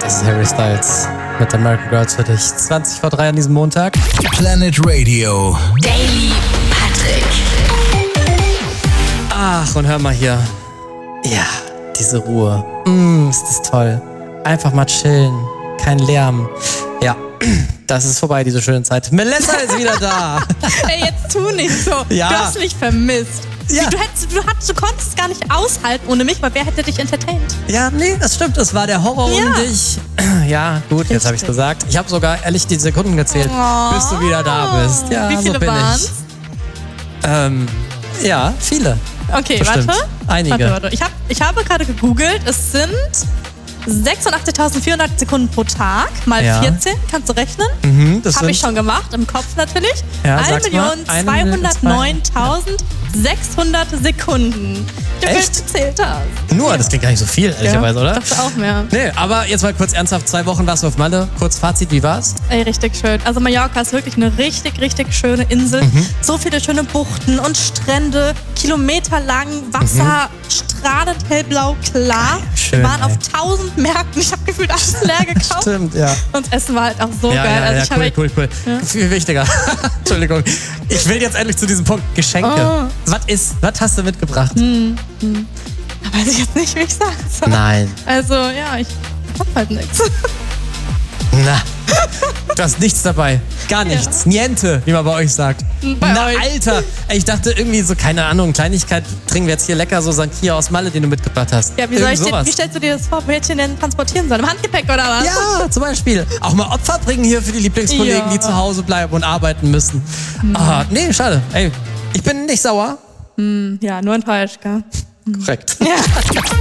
Das ist Harry Styles mit American Girls für dich. 20 vor 3 an diesem Montag. Planet Radio. Daily Patrick. Ach, und hör mal hier. Ja, diese Ruhe. Ist das toll. Einfach mal chillen. Kein Lärm. Ja, das ist vorbei, diese schöne Zeit. Melissa ist wieder da. Ey, jetzt tu nicht so. Ja. Du hast mich vermisst. Ja. Du konntest es gar nicht aushalten ohne mich, weil wer hätte dich entertained? Ja, nee, das stimmt. Es war der Horror Ja. um dich. Ja, gut, jetzt habe ich es gesagt. Ich habe sogar ehrlich die Sekunden gezählt, bis du wieder da bist. Ja, Wie viele so bin waren's? ich. Ja, viele. Okay, Bestimmt. warte. Einige. Warte. Ich habe gerade gegoogelt. Es sind 86.400 Sekunden pro Tag mal Ja. 14. Kannst du rechnen? Das Habe ich sind- schon gemacht, im Kopf natürlich. Ja, sag's mal. 1.209.600 Sekunden. Die Echt? du gezählt hast. Nur, das klingt gar nicht so viel, ehrlicherweise, oder? Ich dachte auch mehr. Nee, aber jetzt mal kurz ernsthaft, 2 Wochen warst du auf Malle. Kurz Fazit, wie war's? Ey, richtig schön. Also Mallorca ist wirklich eine richtig, richtig schöne Insel. So viele schöne Buchten und Strände, kilometerlang Wasser, strahlend hellblau klar. Schön, Wir waren auf ey. 1000 Märkten. Ich habe gefühlt alles leer gekauft. Stimmt, ja. Und das Essen war halt auch so Ja, geil. ja, Also ja, ich habe cool. Viel wichtiger. Entschuldigung. Ich will jetzt endlich zu diesem Punkt. Geschenke. Was hast du mitgebracht? Da weiß ich jetzt nicht, wie ich sagen soll. Nein. Also ja, ich hab halt nichts. Na. Du hast nichts dabei. Gar nichts. Niente, wie man bei euch sagt. Bei euch. Alter. Ey, ich dachte irgendwie so, keine Ahnung, Kleinigkeit, trinken wir jetzt hier lecker so Sankia aus Malle, den du mitgebracht hast. Ja, wie stellst du dir das vor, wo hätte ich den denn transportieren sollen? Im Handgepäck oder was? Ja, zum Beispiel. Auch mal Opfer bringen hier für die Lieblingskollegen, Ja. die zu Hause bleiben und arbeiten müssen. Nee, schade. Ey, ich bin nicht sauer. Ja, nur enttäuscht, gell? Korrekt. Ja.